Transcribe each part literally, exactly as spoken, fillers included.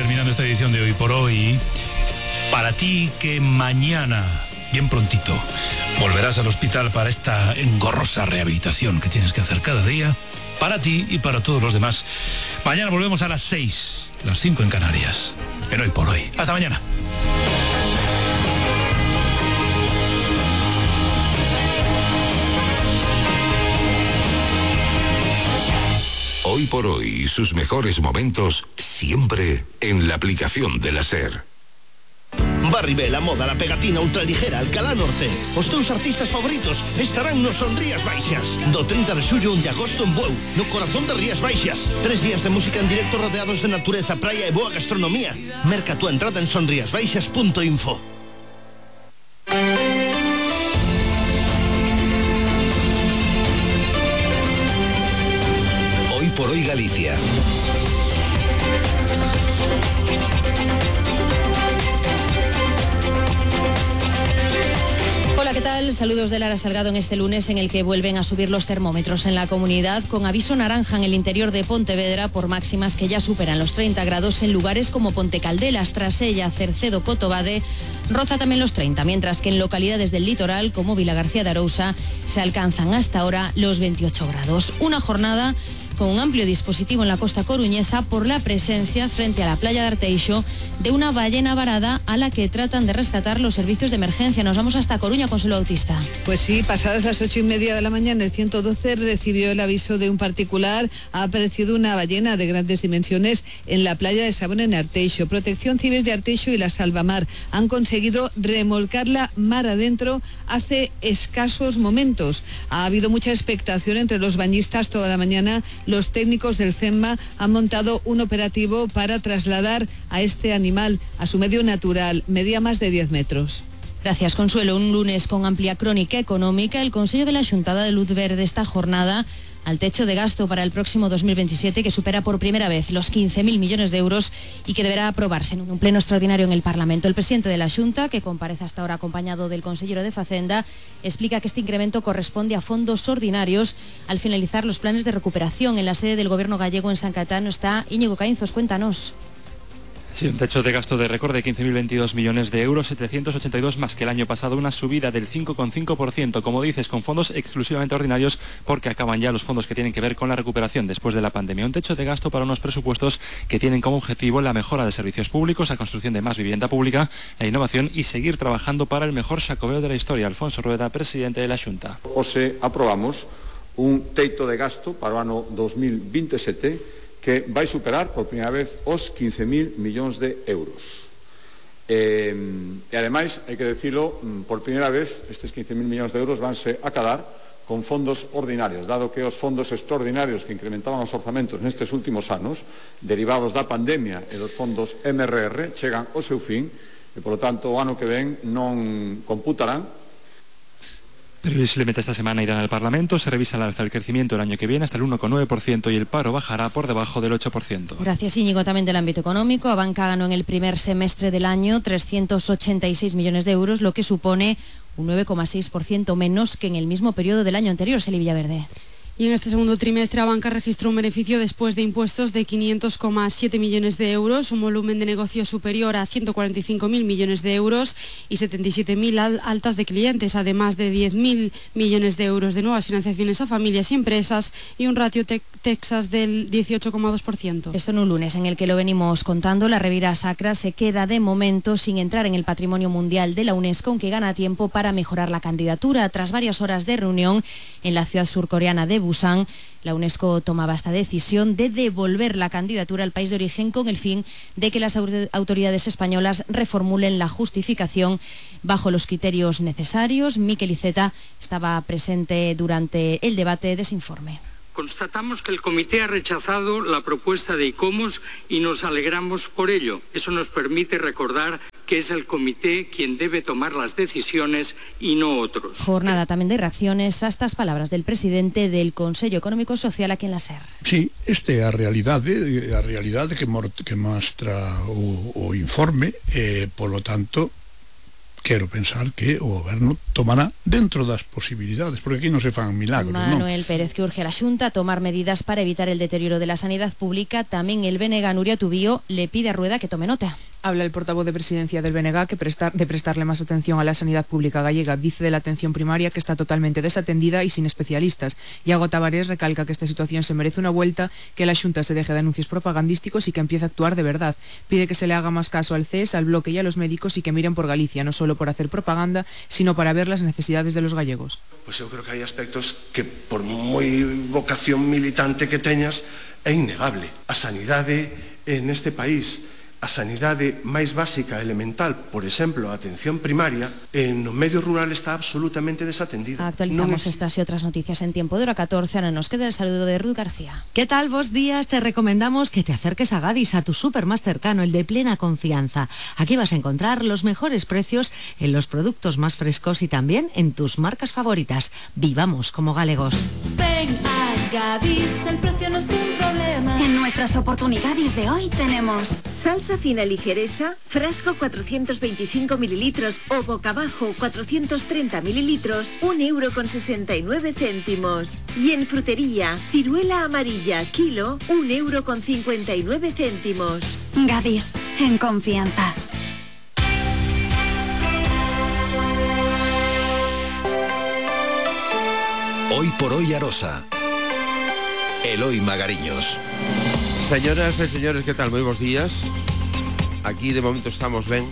terminando esta edición de Hoy por Hoy. Para ti que mañana, bien prontito, volverás al hospital para esta engorrosa rehabilitación que tienes que hacer cada día, para ti y para todos los demás. Mañana volvemos a las seis, las cinco en Canarias, en Hoy por Hoy. Hasta mañana. Hoy por Hoy, sus mejores momentos siempre en la aplicación de la SER. Barribel, a moda, la pegatina ultraligera, Alcalá Norte. Os teus artistas favoritos estarán nos Son Rías Baixas. Do trinta de xullo a un de agosto en Bueu, no corazón de Rías Baixas. Tres días de música en directo rodeados de natureza, praia e boa gastronomía. Merca tu entrada en sonriasbaixas punto info. Hoy por Hoy Galicia. Hola, ¿qué tal? Saludos de Lara Salgado en este lunes en el que vuelven a subir los termómetros en la comunidad, con aviso naranja en el interior de Pontevedra por máximas que ya superan los treinta grados en lugares como Pontecaldelas, Trasella, Cercedo, Cotobade. Roza también los treinta, mientras que en localidades del litoral como Vilagarcía de Arousa se alcanzan hasta ahora los veintiocho grados. Una jornada con un amplio dispositivo en la costa coruñesa por la presencia frente a la playa de Arteixo de una ballena varada a la que tratan de rescatar los servicios de emergencia. Nos vamos hasta Coruña, Consuelo Bautista. Pues sí, pasadas las ocho y media de la mañana, el ciento doce recibió el aviso de un particular. Ha aparecido una ballena de grandes dimensiones en la playa de Sabona, en Arteixo. Protección Civil de Arteixo y la Salvamar han conseguido remolcarla mar adentro hace escasos momentos. Ha habido mucha expectación entre los bañistas toda la mañana. Los técnicos del CEMMA han montado un operativo para trasladar a este animal a su medio natural. Medía más de diez metros. Gracias, Consuelo. Un lunes con amplia crónica económica. El Consejo de la Xuntada de Luz Verde esta jornada al techo de gasto para el próximo dos mil veintisiete, que supera por primera vez los quince mil millones de euros y que deberá aprobarse en un pleno extraordinario en el Parlamento. El presidente de la Xunta, que comparece hasta ahora acompañado del consejero de Facenda, explica que este incremento corresponde a fondos ordinarios al finalizar los planes de recuperación. En la sede del Gobierno gallego en San Caetano está Íñigo Caínzos. Cuéntanos. Sí, un techo de gasto de récord de quince mil veintidós millones de euros, setecientos ochenta y dos más que el año pasado, una subida del cinco coma cinco por ciento, como dices, con fondos exclusivamente ordinarios, porque acaban ya los fondos que tienen que ver con la recuperación después de la pandemia. Un techo de gasto para unos presupuestos que tienen como objetivo la mejora de servicios públicos, la construcción de más vivienda pública, la innovación y seguir trabajando para el mejor xacobeo de la historia. Alfonso Rueda, presidente de la Xunta. Hoxe aprobamos un teito de gasto para o ano dos mil veintisiete que vai superar por primeira vez os quince mil millóns de euros. E, e ademais, hai que decirlo, por primeira vez, estes quince mil millóns de euros vanse acadar con fondos ordinarios, dado que os fondos extraordinarios que incrementaban os orzamentos nestes últimos anos, derivados da pandemia e dos fondos M R R, chegan ao seu fin, e, polo tanto, o ano que ven non computarán. Previsiblemente esta semana irán al Parlamento, se revisa al alza el crecimiento el año que viene hasta el uno coma nueve por ciento y el paro bajará por debajo del ocho por ciento. Gracias, Íñigo. También del ámbito económico, Abanca ganó en el primer semestre del año trescientos ochenta y seis millones de euros, lo que supone un nueve coma seis por ciento menos que en el mismo periodo del año anterior. Seli Villaverde. Y en este segundo trimestre Abanca registró un beneficio después de impuestos de quinientos coma siete millones de euros, un volumen de negocio superior a ciento cuarenta y cinco mil millones de euros y setenta y siete mil altas de clientes, además de diez mil millones de euros de nuevas financiaciones a familias y empresas y un ratio te Texas del dieciocho coma dos por ciento. Esto en un lunes en el que lo venimos contando, la Ribeira Sacra se queda de momento sin entrar en el Patrimonio Mundial de la UNESCO, aunque gana tiempo para mejorar la candidatura. Tras varias horas de reunión en la ciudad surcoreana de Busan, la UNESCO tomaba esta decisión de devolver la candidatura al país de origen con el fin de que las autoridades españolas reformulen la justificación bajo los criterios necesarios. Miquel Iceta estaba presente durante el debate de ese informe. Constatamos que el comité ha rechazado la propuesta de ICOMOS y nos alegramos por ello. Eso nos permite recordar que es el comité quien debe tomar las decisiones y no otros. Jornada también de reacciones a estas palabras del presidente del Consello Económico e Social aquí en la SER. Sí, esta é a realidade, a realidade que, que mostra o, o informe, e, polo tanto, quero pensar que o goberno tomará dentro das posibilidades, porque aquí non se fan milagros, Manuel non? Pérez, que urge a la Xunta a tomar medidas para evitar el deterioro de la sanidad pública. Tamén el B N G, Nuria Tubío, le pide a Rueda que tome nota. Habla el portavoz de presidencia del B N G que prestar, de prestarle más atención a la sanidad pública gallega. Dice de la atención primaria que está totalmente desatendida y sin especialistas. Iago Tavares recalca que esta situación se merece una vuelta, que la Xunta se deje de anuncios propagandísticos y que empiece a actuar de verdad. Pide que se le haga más caso al C E S, al Bloque y a los médicos y que miren por Galicia, no solo por hacer propaganda, sino para ver las necesidades de los gallegos. Pues eu creo que hai aspectos que, por moi vocación militante que teñas, é innegable. A sanidade neste país, a sanidade máis básica, elemental, por exemplo, a atención primaria, en no medio rural está absolutamente desatendida. Actualizamos estas y otras noticias en tiempo de hora catorce. Ahora nos queda el saludo de Ruth García. ¿Qué tal? Vos días. Te recomendamos que te acerques a Gadis, a tu súper más cercano, el de plena confianza. Aquí vas a encontrar los mejores precios en los productos más frescos y también en tus marcas favoritas. Vivamos como galegos. Ven a Gadis, el precio no es un problema. En nuestras oportunidades de hoy tenemos salsa fina ligereza, frasco cuatrocientos veinticinco mililitros o boca abajo cuatrocientos treinta mililitros, un euro con sesenta y nueve céntimos. Y en frutería, ciruela amarilla, kilo, un euro con cincuenta y nueve céntimos. Gadis, en confianza. Hoy por hoy Arosa. Eloi Magariños. Señoras e señores, que tal? Moi bons días. Aquí de momento estamos ben.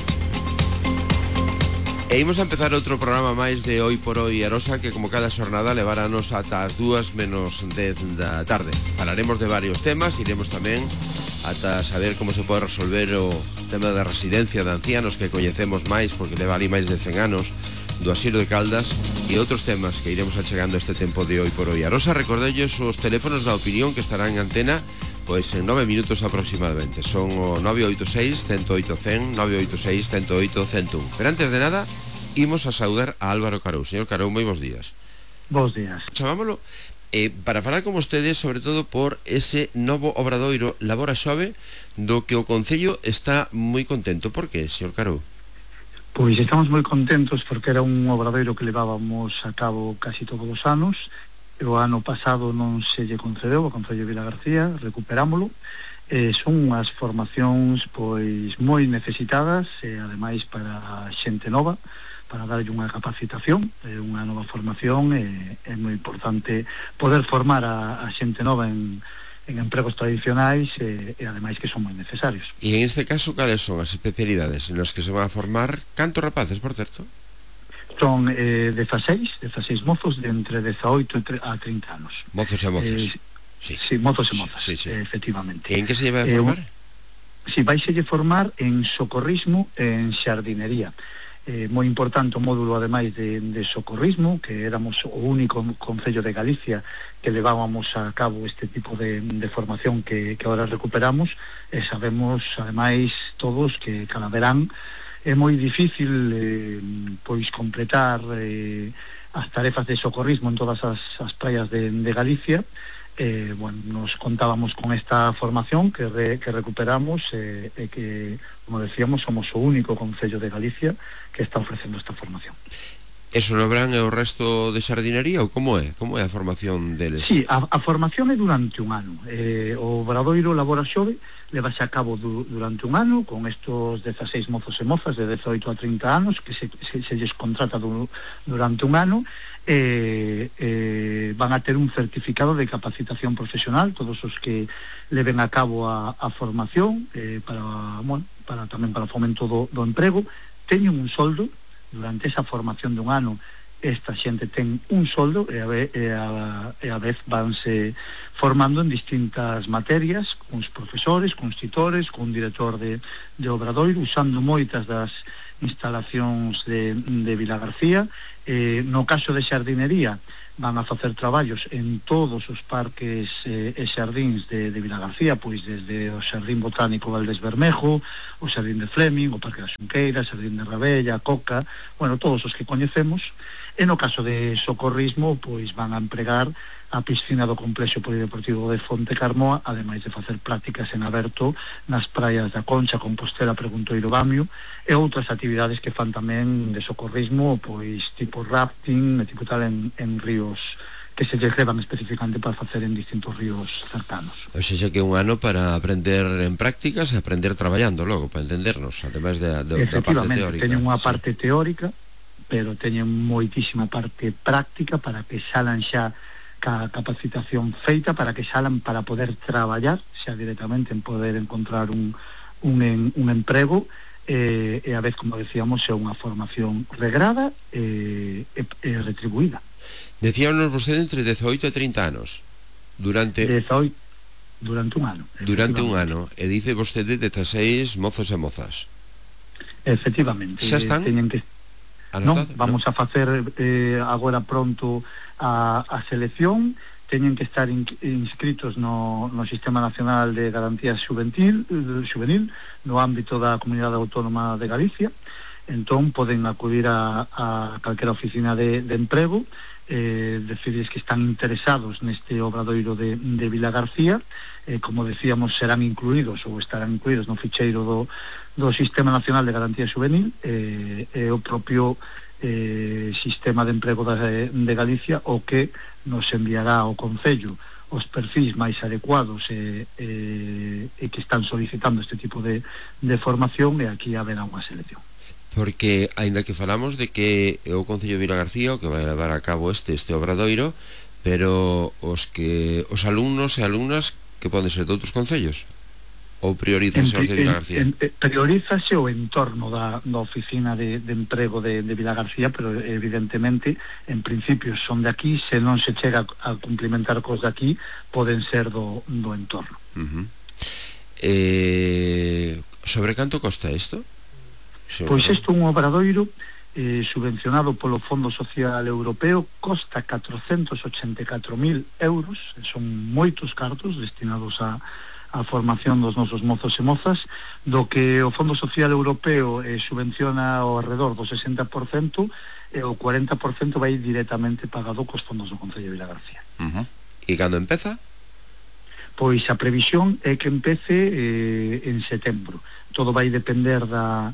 E imos a empezar outro programa máis de Hoy por Hoy Arosa, que como cada xornada leváranos ata as dúas menos dez da tarde. Falaremos de varios temas, iremos tamén ata saber como se pode resolver o tema da residencia de ancianos que coñecemos máis, porque leva ali máis de cen anos, do asilo de Caldas, e outros temas que iremos achegando este tempo de Hoy por Hoy Arosa. Recordellos os teléfonos da opinión que estarán en antena pois en nove minutos aproximadamente. Son o nove oito seis, uno cero oito, cen, nove oito seis, uno cero oito, cento un. Pero antes de nada, imos a saudar a Álvaro Carou. Señor Carou, moi bons días. Bons días. Chamámolo eh, para falar con vostedes sobre todo por ese novo obradoiro Labora Xove, do que o Concello está moi contento. Por que, señor Carou? Pois estamos moi contentos porque era un obradoiro que levábamos a cabo casi todos os anos. O ano pasado non se lle concedeu ao Concello de Vilagarcía, recuperámolo. Eh, son unhas formacións pois moi necesitadas e ademais para xente nova, para darlle unha capacitación, eh, unha nova formación. E é moi importante poder formar a, a xente nova en, en empregos tradicionais e, e ademais que son moi necesarios. E en este caso, cales son as especialidades en las que se van a formar? Cantos rapaces, por certo? Son eh, dezaseis mozos de entre dezaoito a trinta anos. Mozos e mozas. Eh, sí. sí, mozos e mozas, sí, sí. Eh, efectivamente. E en que se lleva a formar? Eh, si vais a formar en socorrismo e en xardinería. Eh, moi importante o módulo, ademais de, de socorrismo, que éramos o único concello de Galicia que levábamos a cabo este tipo de, de formación que, que ahora recuperamos, e sabemos, ademais, todos que cada verán é moi difícil eh, pois completar eh, as tarefas de socorrismo en todas as, as praias de, de Galicia. Eh, bueno, nos contábamos con esta formación que, re, que recuperamos e eh, eh, que, como decíamos, somos o único concello de Galicia que está ofrecendo esta formación. Eso no verán o resto de xardinería ou como é? Como é a formación deles? Sí, a, a formación é durante un ano. Eh, o obradoiro Labora Xove levase a cabo du, durante un ano con estos dezaseis mozos e mozas de dezaoito a trinta anos que se, se, se lles contrata du, durante un ano. Eh, eh, van a ter un certificado de capacitación profesional todos os que leven a cabo a, a formación eh, para, bueno, para tamén para o fomento do, do emprego. Teñen un soldo durante esa formación dun ano. Esta xente ten un soldo e a, ve, e a, e a vez vanse formando en distintas materias, cuns profesores, cuns titores, cun director de, de obradoiro, usando moitas das instalacións de, de Vilagarcía. Eh, no caso de xardinería, van a facer traballos en todos os parques eh, e xardíns de, de Vilagarcía, pois desde o Xardín Botánico Valdés Bermejo, o Xardín de Fleming, o Parque da Xunqueira, o Xardín de Rabella, Coca, bueno, todos os que coñecemos. E no caso de socorrismo, pois van a empregar a piscina do complexo polideportivo de Fonte Carmoa, ademais de facer prácticas en aberto nas praias da Concha, Compostela, Preguntoiro, Bamio, e outras actividades que fan tamén de socorrismo, pois tipo rafting, e tipo tal en, en ríos que se lle levan especificamente para facer en distintos ríos cercanos. O sea, que un ano para aprender en prácticas e aprender traballando logo, para entendernos, ademais de, de, da parte teórica. Teñen unha sí. parte teórica, pero teñen moitísima parte práctica para que salan xa ca capacitación feita, para que salan para poder traballar xa directamente en poder encontrar un, un, en, un emprego eh, e a vez, como decíamos, é unha formación regrada e, e, e retribuída. Decíanos vostede entre dezoito e trinta anos durante dezoito, durante un ano durante un ano, e dice vostede dezaseis mozos e mozas. Efectivamente, xa están? Teñen que... Non, vamos no. a facer eh, agora pronto a, a selección. Teñen que estar in, inscritos no, no Sistema Nacional de Garantía Juvenil, Juvenil no ámbito da Comunidade Autónoma de Galicia. Entón poden acudir a, a calquera oficina de, de emprego, eh, decirles que están interesados neste obradoiro de, de Vilagarcía. Eh, como decíamos, serán incluídos ou estarán incluídos no ficheiro do, do Sistema Nacional de Garantía Juvenil, e eh, eh, o propio eh, Sistema de Emprego de, de Galicia o que nos enviará ao Concello os perfis máis adecuados e, e, e que están solicitando este tipo de, de formación, e aquí haberá unha selección. Porque, aínda que falamos de que é o Concello de Vilagarcía o que vai levar a cabo este este obradoiro, pero os que os alumnos e alumnas que poden ser de outros concellos, ou priorízase os de Vilagarcía? En, en, priorízase o entorno da, da oficina de, de emprego de, de Vilagarcía, pero evidentemente en principio son de aquí. Se non se chega a cumplimentar cos de aquí, poden ser do, do entorno. Uh-huh. eh, Sobre canto costa isto? Pois isto é un obradoiro eh, subvencionado polo Fondo Social Europeo, costa catrocentos ochenta e catro mil euros, son moitos cartos destinados a, a formación dos nosos mozos e mozas, do que o Fondo Social Europeo eh, subvenciona ao redor do sesenta por cento, e o cuarenta por cento vai directamente pagado cos fondos do Concello de Vilagarcía. Uh-huh. E cando empeza? Pois a previsión é que empece eh, en setembro. Todo vai depender da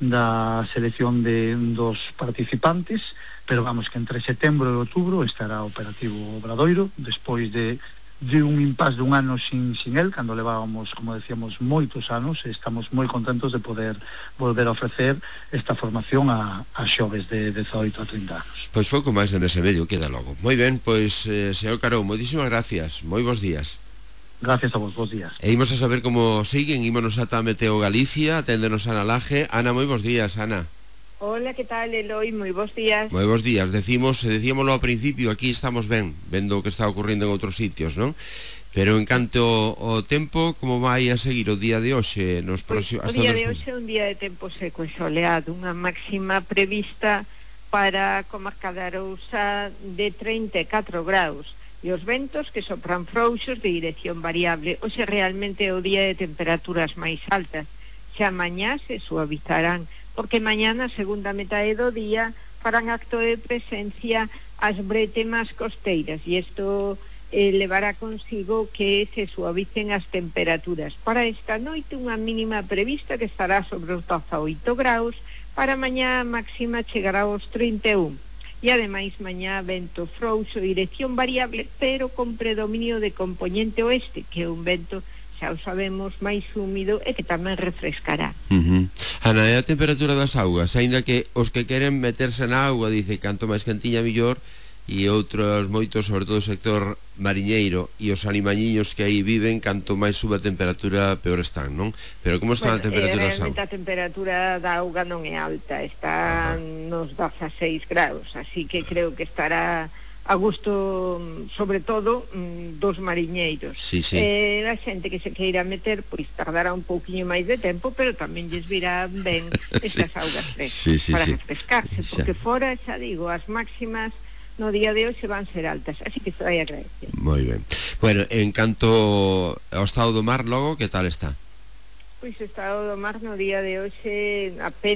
da selección de dos participantes, pero vamos que entre setembro e outubro estará operativo o obradoiro, despois de, de un impas de un ano sin, sin el, cando levábamos, como decíamos, moitos anos. Estamos moi contentos de poder volver a ofrecer esta formación a, a xoves de dezoito a trinta anos. Pois pouco máis de nese medio queda logo. Moi ben, pois, eh, señor Carou, moitísimas gracias, moi bons días. Gracias a vos, bons días. E imos a saber como siguen, ímonos ata Meteo Galicia, aténdenos Ana Laje. Ana, moi bons días, Ana. Hola, que tal, Eloi? Moi bons días. Moi bons días, decimos, decíamoslo ao principio, aquí estamos ben, vendo o que está ocurrindo en outros sitios, non? Pero en canto ao tempo, como vai a seguir o día de hoxe? Nos pues, o día de hoxe é un día de tempo seco e soleado, unha máxima prevista para a comarca de Arousa de trinta e catro graus. E os ventos que sopran frouxos de dirección variable. Hoxe realmente é o día de temperaturas máis altas. Xa mañá se suavizarán, porque mañá na segunda metade do día farán acto de presencia as bretemas costeiras, e isto eh, levará consigo que se suavicen as temperaturas. Para esta noite unha mínima prevista que estará sobre os dezaoito graus, para mañá a máxima chegará aos trinta e un. E ademais mañá vento frouxo, dirección variable, pero con predominio de componente oeste, que é un vento, xa o sabemos, máis húmido e que tamén refrescará. Uh-huh. Ana, é a temperatura das augas, aínda que os que queren meterse na auga, dice, canto máis cantiña millor, e outros moitos, sobre todo o sector mariñeiro e os animañiños que aí viven, canto máis sube a temperatura, peor están, non? Pero como está bueno, a temperatura eh, das augas? Realmente a temperatura da auga non é alta, está uh-huh. nos dezaseis graus, así que creo que estará a gusto, sobre todo, dos mariñeiros. Sí, sí. Eh, a xente que se queira meter, pois tardará un pouquiño máis de tempo, pero tamén lles virá ben estas sí. augas frescas sí, sí, para sí. refrescarse, porque xa. Fora, xa digo, as máximas no día de hoxe van ser altas, así que se vai a agradecer. Moi ben. Bueno, en canto ao estado do mar logo, que tal está? Pois o estado do mar no día de hoxe apenas